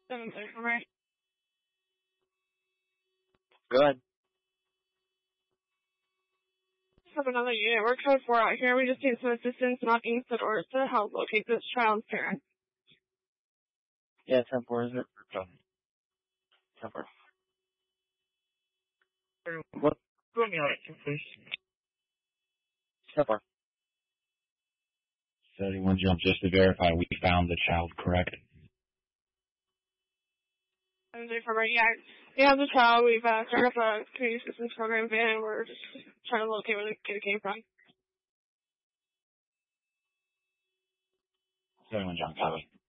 Right. Go ahead. Have another unit. We're code 4 out here. We just need some assistance knocking the doors to help locate this child's parents. Yeah, 10-4, is it? Go. 10-4. What? Put me on it, please. 10-4. 71 jump, just to verify we found the child, correct? Yeah, we have the child. We've started up a community assistance program van. We're just trying to locate where the kid came from. 71 jump, copy.